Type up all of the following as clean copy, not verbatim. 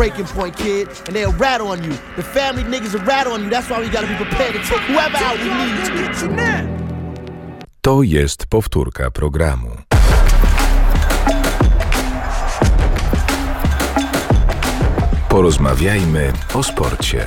breaking point, kid, and they'll rat on you. The family niggas will rat on you. That's why we gotta be prepared to take whoever out we need. To jest powtórka programu. Porozmawiajmy o sporcie.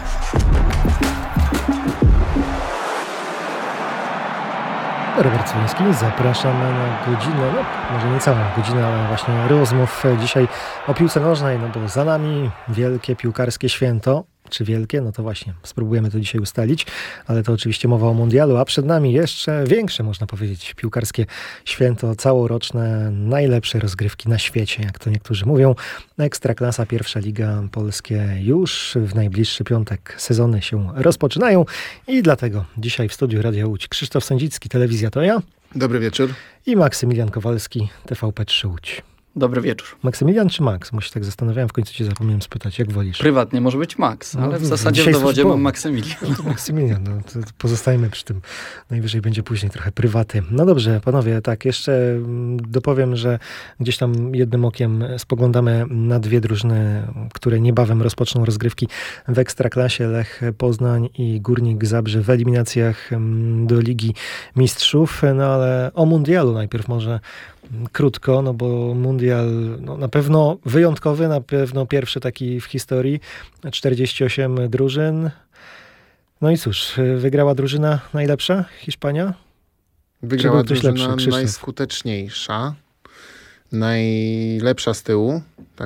Robert Słoński, zapraszam na godzinę, może nie całą godzinę, ale właśnie rozmów dzisiaj o piłce nożnej, bo za nami wielkie piłkarskie święto. Czy wielkie? No to właśnie, spróbujemy to dzisiaj ustalić, ale to oczywiście mowa o mundialu, a przed nami jeszcze większe, można powiedzieć, piłkarskie święto całoroczne, najlepsze rozgrywki na świecie, jak to niektórzy mówią. Ekstraklasa, pierwsza liga, polskie już w najbliższy piątek sezony się rozpoczynają i dlatego dzisiaj w studiu Radia Łódź Krzysztof Sędzicki, Telewizja To Ja. Dobry wieczór. I Maksymilian Kowalski, TVP3 Łódź. Dobry wieczór. Maksymilian czy Max? Bo się tak zastanawiałem, w końcu cię zapomniałem spytać, jak wolisz? Prywatnie może być Max, ale w zasadzie w dowodzie mam Maksymilian. Maksymilian, to pozostajemy przy tym. Najwyżej będzie później trochę prywaty. No dobrze, panowie, tak, jeszcze dopowiem, że gdzieś tam jednym okiem spoglądamy na dwie drużyny, które niebawem rozpoczną rozgrywki w Ekstraklasie. Lech Poznań i Górnik Zabrze w eliminacjach do Ligi Mistrzów. No ale o mundialu najpierw może krótko, bo mundial na pewno wyjątkowy, na pewno pierwszy taki w historii. 48 drużyn. No i cóż, wygrała drużyna najlepsza, Hiszpania? Wygrała drużyna najskuteczniejsza, najlepsza z tyłu.